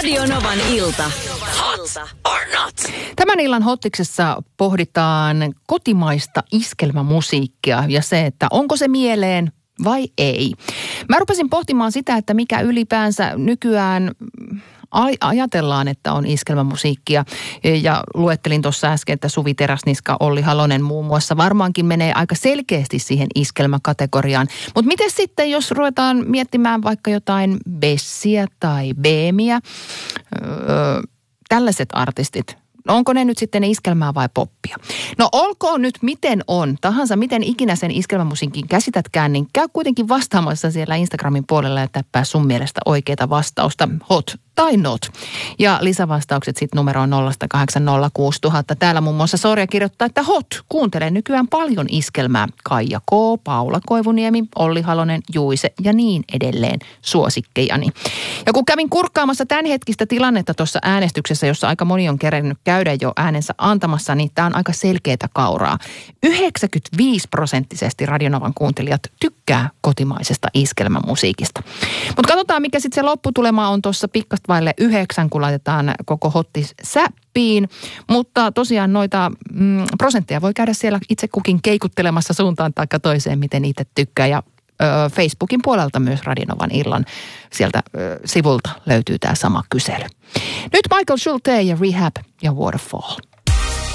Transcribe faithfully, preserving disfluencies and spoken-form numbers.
Radio Novan ilta. Hot or not? Tämän illan Hottiksessa pohditaan kotimaista iskelmämusiikkia ja se, että onko se mieleen vai ei. Mä rupesin pohtimaan sitä, että mikä ylipäänsä nykyään ajatellaan, että on iskelmämusiikkia. Ja luettelin tuossa äsken, että Suvi Teräsniska, Olli Halonen muun muassa varmaankin menee aika selkeästi siihen iskelmäkategoriaan. Mutta miten sitten, jos ruvetaan miettimään vaikka jotain Bessiä tai Beemiä, öö, tällaiset artistit, no onko ne nyt sitten iskelmää vai poppia? No olkoon nyt miten on, tahansa miten ikinä sen iskelmämusiikin käsitätkään, niin käy kuitenkin vastaamassa siellä Instagramin puolella ja täppää sun mielestä oikeaa vastausta, hot tai not. Ja lisävastaukset sitten numeroon nolla kahdeksan nolla kuusi nolla nolla nolla. Täällä muun muassa Sorja kirjoittaa, että hot, kuuntelen nykyään paljon iskelmää. Kaija K, Paula Koivuniemi, Olli Halonen, Juise ja niin edelleen suosikkejani. Ja kun kävin kurkkaamassa tämänhetkistä tilannetta tuossa äänestyksessä, jossa aika moni on kerennyt käydä jo äänensä antamassa, niin tämä on aika selkeätä kauraa. yhdeksänkymmentäviisi prosenttisesti Radionovan kuuntelijat tykkää kotimaisesta iskelmämusiikista. Mutta katsotaan, mikä sitten se lopputulema on tuossa pikkasta vaille yhdeksän, kun laitetaan koko hottis säppiin. Mutta tosiaan noita mm, prosentteja voi käydä siellä itse kukin keikuttelemassa suuntaan tai toiseen, miten itse tykkää. Ja ö, Facebookin puolelta myös Radionovan illan sieltä ö, sivulta löytyy tämä sama kysely. Nyt Michael Schulte ja Rehab ja Waterfall.